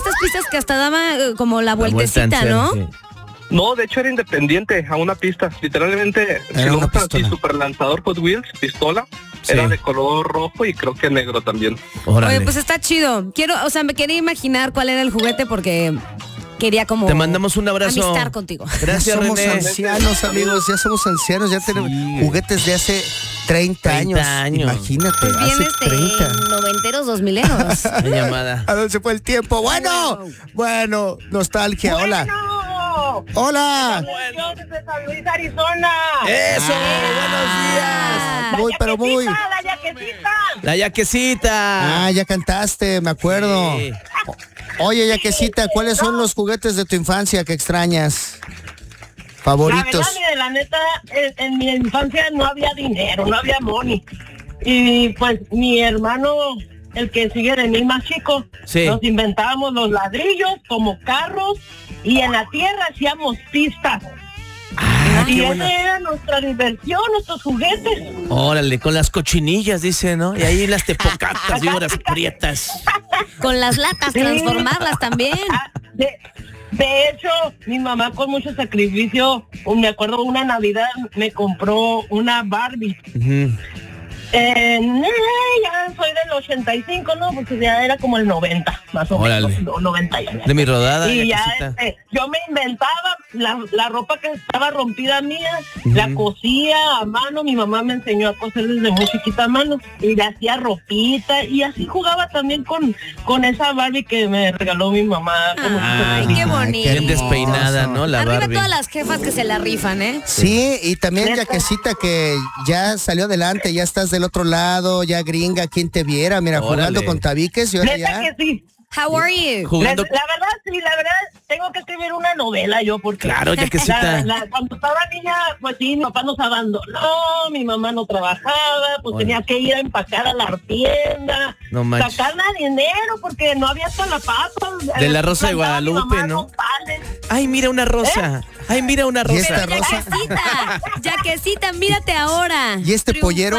estas pistas que hasta daba como la vueltecita, ¿no? Sí. No, de hecho era independiente a una pista. Literalmente, si lo buscas así, super lanzador Hot Wheels, pistola, era de color rojo y creo que negro también. Órale. Oye, pues está chido. Me quería imaginar cuál era el juguete porque quería como... Te mandamos un abrazo. Amistar contigo. Gracias, somos René. ancianos, amigos, ya somos ancianos, ya tenemos juguetes de hace 30 años. Imagínate, pues bien, hace 30. Noventeros, 2000eros. La llamada. ¿A dónde se fue el tiempo? Bueno, nostalgia, hola. Hola. Desde San Luis, Arizona. Eso, buenos días. La yaquecita. Ya cantaste, me acuerdo. Sí. Oye, yaquecita, ¿cuáles son los juguetes de tu infancia que extrañas? Favoritos. La neta, en mi infancia no había dinero, no había money. Y pues mi hermano, el que sigue de mí más chico, nos inventábamos los ladrillos como carros y en la tierra hacíamos pistas. Y esa era nuestra diversión, nuestros juguetes. Órale, con las cochinillas, dice, ¿no? Y ahí las tepocatas, víboras prietas. Con las latas, transformarlas también. De hecho, mi mamá con mucho sacrificio, me acuerdo una Navidad, me compró una Barbie. Ya soy del 85, ¿no? Porque ya era como el 90, más o menos. 90 ya. De mi rodada. Y ya yo me inventaba la ropa que estaba rompida mía, la cosía a mano. Mi mamá me enseñó a coser desde muy chiquita a mano. Y le hacía ropita. Y así jugaba también con esa Barbie que me regaló mi mamá. Ay, qué bonito. Bien despeinada, ¿no? La Arriba Barbie. Todas las jefas que se la rifan, ¿eh? Sí, y también yaquecita que ya salió adelante, ya estás del otro lado, ya gringa, quien te viera, mira, jugando con tabiques y ahora ya. Que sí. How are you? Jugando... La verdad, tengo que escribir una novela yo, porque... Claro, ya que sí está. Cuando estaba niña, pues sí, mi papá nos abandonó, mi mamá no trabajaba, pues tenía que ir a empacar a la tienda, sacarle dinero, porque no había hasta la papa. De la Rosa de Guadalupe, ¿no? Ay, mira una rosa. Ay, mira una rosa. ¿Y esta rosa? Yaquecita, mírate ahora. ¿Y este pollero?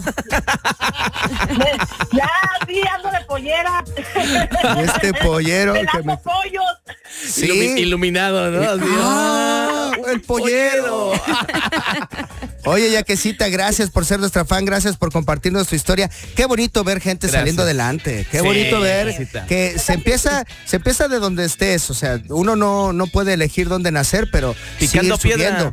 Ya, sí, ando de pollera. Este pollero que me... pollos. Sí. Iluminado, ¿no? El pollero. Oye, yaquecita, gracias por ser nuestra fan, gracias por compartirnos tu historia. Qué bonito ver gente saliendo adelante. Qué bonito ver que se empieza de donde estés. O sea, uno no puede elegir dónde nacer, pero picando piedra.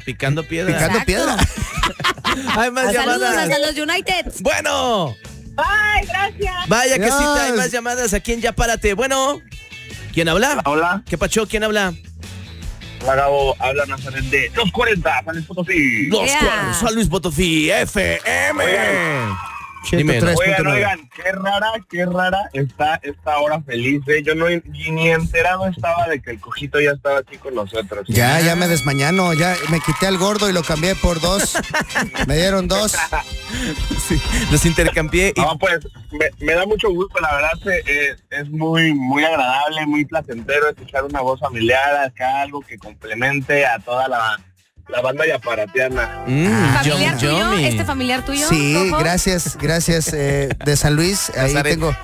Hay más llamadas. Saludos a los United. Bueno. Bye, gracias. Vaya que sí, hay más llamadas aquí en Ya Párate. Bueno, ¿quién habla? Hola. ¿Qué pacho? ¿Quién habla? Hola, Gabo, habla Nazaret de Los 40, San Luis Potosí. Los 40, San Luis Potosí, FM. Oigan, qué rara está esta hora feliz, Yo ni enterado estaba de que el cojito ya estaba aquí con nosotros. Ya me desmañano, ya me quité al gordo y lo cambié por 2. Me dieron 2. Sí, los intercambié. No, pues, me da mucho gusto, la verdad, es muy, muy agradable, muy placentero escuchar una voz familiar, acá algo que complemente a toda la banda yaparateana. ¿Familiar tuyo? ¿Este familiar tuyo? Sí, ¿Cojo? gracias, de San Luis. Ahí tengo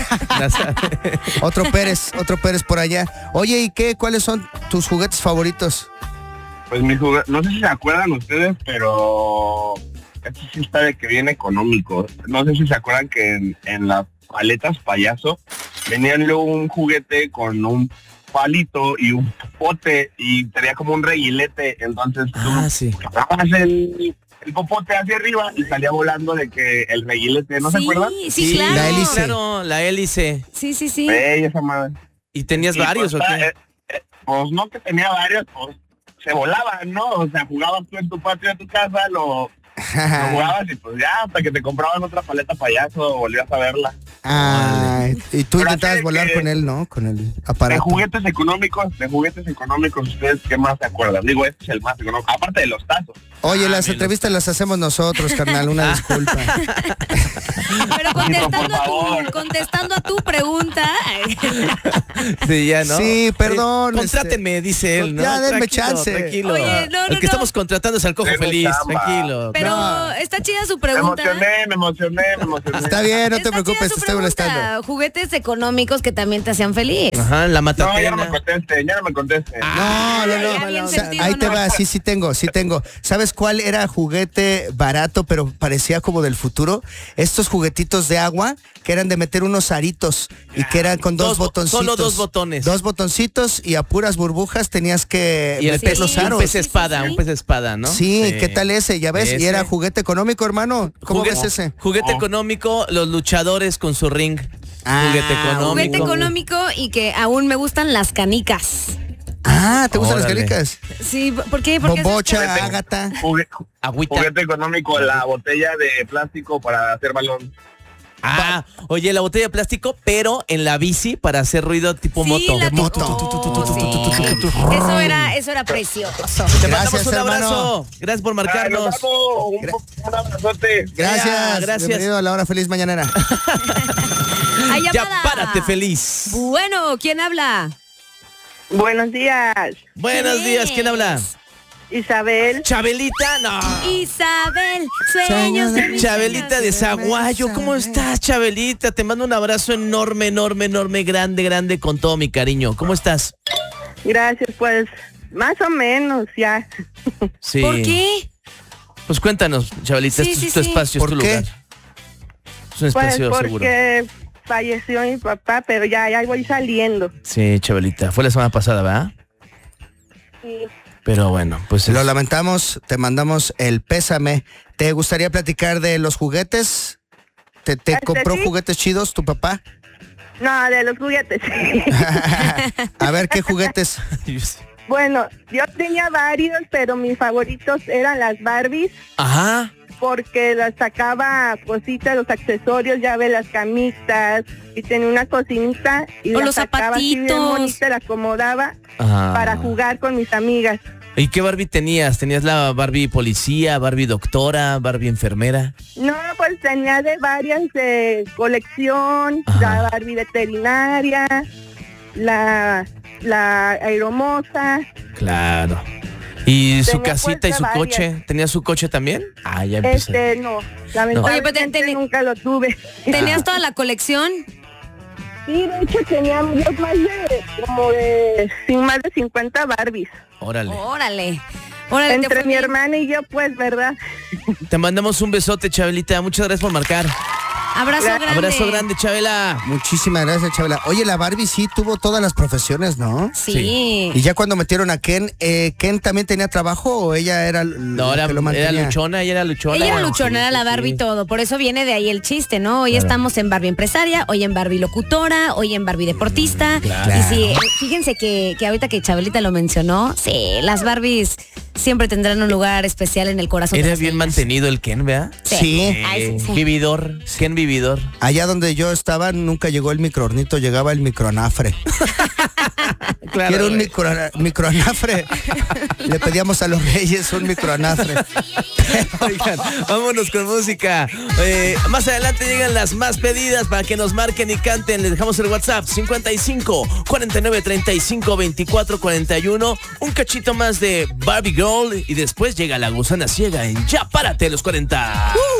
otro Pérez por allá. Oye, ¿y cuáles son tus juguetes favoritos? Pues mis juguetes, no sé si se acuerdan ustedes, pero este sí está de que viene económico. No sé si se acuerdan que en las paletas payaso venían luego un juguete con un palito y un popote y tenía como un reguilete, entonces tú agarrabas el popote hacia arriba y salía volando de que el reguilete, ¿no se acuerdan? Sí, claro. La hélice. Claro, la hélice. Sí. Esa madre. ¿Y tenías varios pues, o qué? Pues no que tenía varios, pues se volaban, ¿no? O sea, jugabas tú en tu patio de tu casa, lo jugabas y pues ya, hasta que te compraban otra paleta payaso, volvías a verla. Y tú intentabas volar con él, ¿no? Con el aparato. De juguetes económicos, ¿ustedes qué más se acuerdan? Digo, este es el más económico, aparte de los tazos. Oye, las entrevistas las hacemos nosotros, carnal, una disculpa. Pero contestando a tu pregunta. Sí, ya, ¿no? Sí, perdón. Contrátenme, dice él, ¿no? Ya, denme chance. Tranquilo. Oye, El que estamos contratando es al cojo feliz, tranquilo. Pero está chida su pregunta. Me emocioné. Está bien, no te Está preocupes, chida te su estoy molestando. pregunta. Juguetes económicos que también te hacían feliz. Ajá, la No, ya matatena. no me conteste. No. ya bien O sea, sentido, ahí te ¿no? va, sí tengo. ¿Sabes cuál era juguete barato, pero parecía como del futuro? Estos juguetitos de agua que eran de meter unos aritos y que eran con dos botoncitos. Solo 2 botones. 2 botoncitos y a puras burbujas tenías que Y el meter pez, los Sí, aros. un pez espada, sí. un pez espada, ¿no? Sí, ¿qué tal ese? Ya ves, y Ese. era juguete económico, hermano. ¿Cómo ves ese? Juguete Oh. económico, los luchadores con su ring. Ah, Juguete económico. Juguete económico y que aún me gustan las canicas. Ah, ¿te gustan las Órale. canicas? Sí, ¿por qué? Porque Bombocha, ágata. Agüita. Juguete económico, la botella de plástico para hacer balón. Ah, oye, la botella de plástico, pero en la bici para hacer ruido tipo moto. La moto. Eso era precioso. Te Gracias, mandamos un hermano. abrazo. Gracias por Ay, nos marcarnos. vamos. Un abrazote. Gracias. Gracias. Bienvenido a la hora feliz mañanera. Hay Ya llamada. párate feliz. Bueno, ¿quién habla? Buenos días, Buenos ¿Quién días, ¿quién es? habla? Isabel. Chabelita, no. Isabel, sueños de mis Chabelita de sueños. Zaguayo, ¿cómo estás, Chabelita? Te mando un abrazo enorme, grande, con todo mi cariño. ¿Cómo estás? Gracias, pues más o menos ya. Sí. ¿Por qué? Pues cuéntanos, Chabelita, Sí, es tu, sí, tu sí. espacio, ¿Por es tu qué? lugar. Es un Pues espacio seguro. porque falleció mi papá, pero ya voy saliendo. Sí, Chabelita, fue la semana pasada, ¿verdad? Sí. Pero bueno, pues Lo lamentamos, te mandamos el pésame. ¿Te gustaría platicar de los juguetes? ¿Te compró sí. juguetes chidos tu papá? No, de los juguetes. A ver, ¿qué juguetes? Bueno, yo tenía varios, pero mis favoritos eran las Barbies, Ajá. porque las sacaba cositas, los accesorios, ya ve las camitas, y tenía una cocinita y O la los sacaba así bien zapatitos. bonita, la acomodaba Ajá. para jugar con mis amigas. ¿Y qué Barbie tenías? ¿Tenías la Barbie policía, Barbie doctora, Barbie enfermera? No, pues tenía de varias de colección, Ajá. la Barbie veterinaria, la aeromoza. Claro. ¿Y su Tenía casita y su puesta coche? varias. ¿Tenía su coche también? Ah, ya empecé. No, lamentablemente Oye, pero nunca lo tuve. ¿Tenías toda la colección? Sí, de hecho teníamos más de 50 Barbies. Órale. Órale. Órale, te Entre fue mi bien. hermana y yo, pues, ¿verdad? Te mandamos un besote, Chabelita. Muchas gracias por marcar. Abrazo grande. Abrazo grande, Chabela. Muchísimas gracias, Chabela. Oye, la Barbie sí tuvo todas las profesiones, ¿no? Sí. Y ya cuando metieron a Ken, ¿Ken también tenía trabajo o ella era No, la que lo mantenía? era luchona, ella era luchona. Ella era luchona, era la Sí, Barbie sí. todo. Por eso viene de ahí el chiste, ¿no? Hoy Claro. estamos en Barbie empresaria, hoy en Barbie locutora, hoy en Barbie deportista. Claro. Y sí, fíjense que ahorita que Chabelita lo mencionó, sí, las Barbies siempre tendrán un lugar especial en el corazón. de Era las bien niñas. mantenido el Ken, ¿verdad? Sí. Ay, sí, sí. Vividor, Ken vividor. Allá donde yo estaba nunca llegó el microornito, llegaba el micronafre. Quiero un microanafre. Le pedíamos a los reyes un microanafre. Oigan, vámonos con música. Más adelante llegan las más pedidas para que nos marquen y canten. Les dejamos el WhatsApp 55 49 35 24 41. Un cachito más de Barbie Girl y después llega la gusana ciega en Ya Párate los 40.